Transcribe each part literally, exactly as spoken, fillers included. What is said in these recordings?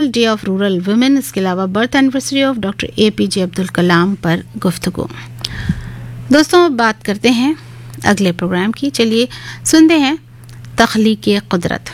World day of rural women, इसके अलावा birth anniversary of doctor A P जे अब्दुल कलाम पर गुफ्तगू। दोस्तों, अब बात करते हैं अगले प्रोग्राम की। चलिए सुनते हैं तख्लीक़ कुदरत।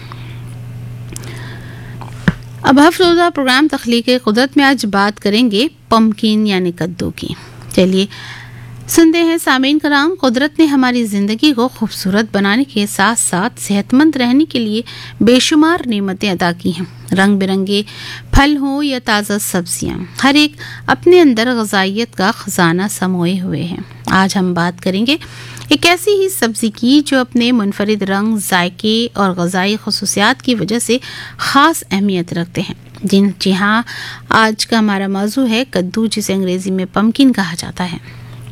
अब हफ्ता प्रोग्राम तख्लीक़ कुदरत में आज बात करेंगे पम्पकिन यानी कद्दू की। चलिए सुनते हैं सामीन कराम, कुदरत ने हमारी ज़िंदगी को खूबसूरत बनाने के साथ साथ सेहतमंद रहने के लिए बेशुमार नेमतें अदा की हैं। रंग बिरंगे फल हों या ताज़ा सब्जियां, हर एक अपने अंदर ग़ज़ाइयत का ख़जाना समोए हुए हैं। आज हम बात करेंगे एक ऐसी ही सब्ज़ी की जो अपने मुनफरिद रंग, जायके और ग़ज़ाई ख़ुसूसियात की वजह से ख़ास अहमियत रखते हैं। जिन जी हाँ, आज का हमारा मौजू है कद्दू, जिसे अंग्रेज़ी में पम्पकिन कहा जाता है।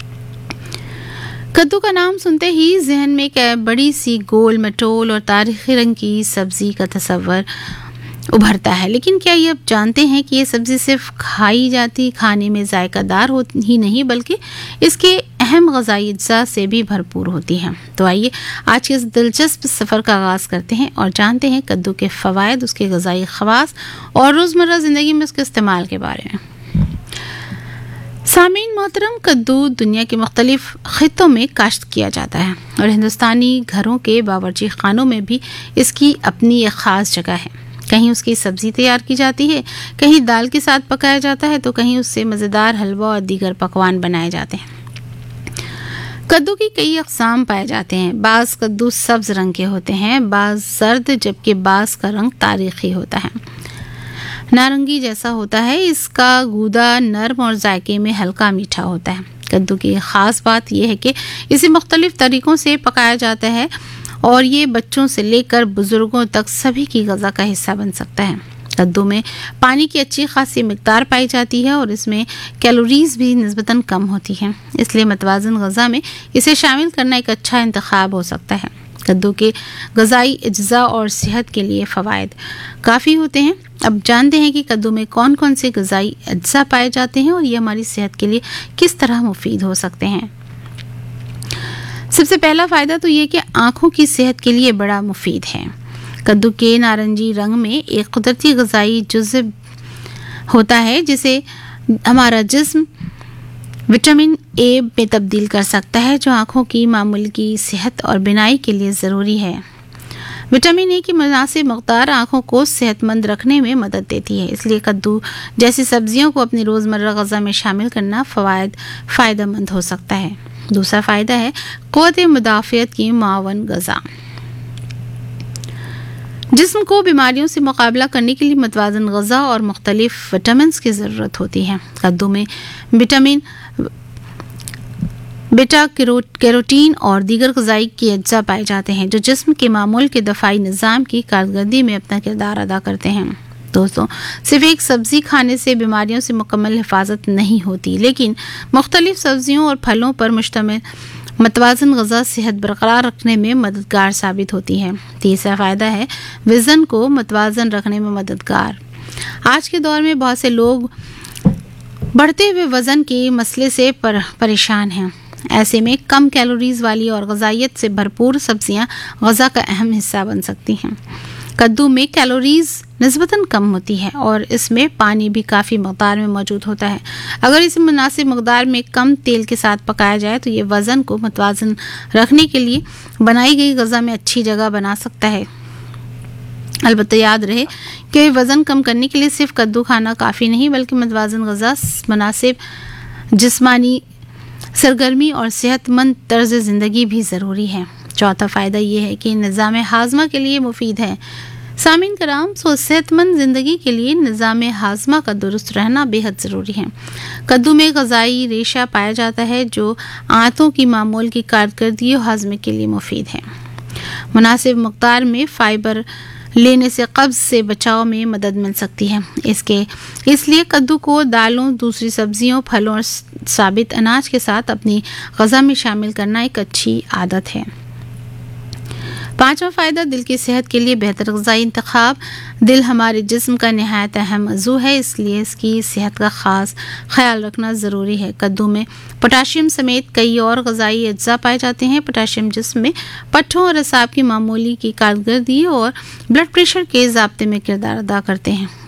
कद्दू का नाम सुनते ही जहन में एक बड़ी सी गोल मटोल और तारीखी रंग की सब्ज़ी का तस्वर उभरता है, लेकिन क्या ये आप जानते हैं कि ये सब्ज़ी सिर्फ खाई जाती खाने में जायकादार हो ही नहीं, बल्कि इसके अहम ग़ज़ाई अज्जा से भी भरपूर होती है। तो आइए आज के इस दिलचस्प सफ़र का आगाज़ करते हैं और जानते हैं कद्दू के फ़वाइद, उसके ग़ज़ाई ख़वास और रोज़मर्रा ज़िंदगी में उसके इस्तेमाल के बारे में। सामीन मोहतरम, कद्दू दुनिया के मुख्तलिफ खित्तों में काश्त किया जाता है और हिंदुस्तानी घरों के बावर्ची खानों में भी इसकी अपनी एक ख़ास जगह है। कहीं उसकी सब्ज़ी तैयार की जाती है, कहीं दाल के साथ पकाया जाता है, तो कहीं उससे मज़ेदार हलवा और दीगर पकवान बनाए जाते हैं। कद्दू की कई अक़साम पाए जाते हैं। बाज़ कद्दू सब्ज़ रंग के होते हैं, बाज़ जर्द, जबकि बाज़ का रंग तारीख़ी होता है, नारंगी जैसा होता है। इसका गूदा नरम और जायके में हल्का मीठा होता है। कद्दू की ख़ास बात यह है कि इसे मुख्तलिफ़ तरीक़ों से पकाया जाता है और ये बच्चों से लेकर बुज़ुर्गों तक सभी की ग़ज़ा का हिस्सा बन सकता है। कद्दू में पानी की अच्छी खासी मिक़दार पाई जाती है और इसमें कैलोरीज़ भी निस्बतन कम होती हैं, इसलिए मतवाज़न ग़ज़ा में इसे शामिल करना एक अच्छा इंतख़ाब हो सकता है। कद्दू के ग़ज़ाई अज्जा और सेहत के लिए फ़वाइद काफ़ी होते हैं। अब जानते हैं कि कद्दू में कौन कौन से ग़ज़ाई अज्जा पाए जाते हैं और ये हमारी सेहत के लिए किस तरह मुफीद हो सकते हैं। सबसे पहला फ़ायदा तो ये कि आँखों की सेहत के लिए बड़ा मुफीद है। कद्दू के नारंगी रंग में एक कुदरती ग़ज़ाई जुज़्व होता है जिसे हमारा जिस्म विटामिन ए में तब्दील कर सकता है, जो आँखों की मामूली की सेहत और बिनाई के लिए ज़रूरी है। विटामिन ए की मुनासिब मक़दार आँखों को सेहतमंद रखने में मदद देती है, इसलिए कद्दू जैसी सब्जियों को अपनी रोज़मर्रा ग़ज़ा में शामिल करना फ़वाइद फ़ायदेमंद हो सकता है। दूसरा फ़ायदा है क़ुव्वत मुदाफ़ियत की मुआवन ग़ज़ा। जिस्म को बीमारियों से मुकाबला करने के लिए मतवाज़न ग़ज़ा और मुख्तलिफ़ विटामिन्स की ज़रूरत होती है। कद्दू में विटामिन बीटा कैरोटीन और दीगर ग़ज़ाई के अज्जा पाए जाते हैं जो जिस्म के मामूल के दफ़ाई निज़ाम की कारकर्दगी में अपना किरदार अदा करते हैं। दोस्तों, सिर्फ एक सब्ज़ी खाने से बीमारियों से मुकम्मल हिफाजत नहीं होती, लेकिन मुख्तलिफ़ सब्ज़ियों और फलों पर मुश्तमिल मतवाज़न ग़ज़ा सेहत बरकरार रखने में मददगार साबित होती है। तीसरा फ़ायदा है वज़न को मतवाज़न रखने में मददगार। आज के दौर में बहुत से लोग बढ़ते हुए वज़न के मसले से पर, परेशान हैं। ऐसे में कम कैलोरीज़ वाली और ग़ज़ाइयत से भरपूर सब्जियां ग़ज़ा का अहम हिस्सा बन सकती हैं। कद्दू में कैलोरीज़ निस्बतन कम होती है और इसमें पानी भी काफ़ी मक़दार में मौजूद होता है। अगर इसे मुनासिब मक़दार में कम तेल के साथ पकाया जाए तो ये वज़न को मतवाज़न रखने के लिए बनाई गई ग़ज़ा में अच्छी जगह बना सकता है। अलबत्ता याद रहे कि वज़न कम करने के लिए सिर्फ कद्दू खाना काफ़ी नहीं, बल्कि मतवाज़न ग़ज़ा, मुनासिब जिस्मानी सरगर्मी और सेहतमंद तर्ज़ ज़िंदगी भी ज़रूरी है। चौथा फ़ायदा ये है कि निज़ाम हाज़मा के लिए मुफीद है। सामीन कराम, सो सेहतमंद ज़िंदगी के लिए निज़ाम हाज़मा का दुरुस्त रहना बेहद ज़रूरी है। कद्दू में ग़ज़ाई रेशा पाया जाता है जो आंतों की मामूल की कारकर्दगी और हाज़मे के लिए मुफीद है। मुनासिब मक़दार में फ़ाइबर लेने से कब्ज़ से बचाव में मदद मिल सकती है। इसके इसलिए कद्दू को दालों, दूसरी सब्जियों, फलों और साबित अनाज के साथ अपनी ग़ज़ा में शामिल करना एक अच्छी आदत है। पांचवा फ़ायदा दिल की सेहत के लिए बेहतर ग़ज़ाई इंतख़ाब। दिल हमारे जिस्म का नहायत अहम अज़ू है, इसलिए इसकी सेहत का ख़ास ख्याल रखना ज़रूरी है। कद्दू में पोटाशियम समेत कई और ग़ज़ाई अज्जा पाए जाते हैं। पोटाशियम जिस्म में पट्ठों और असाब की मामूली की कारकर्दगी और ब्लड प्रेशर के ज़ाब्ते में किरदार अदा करते हैं।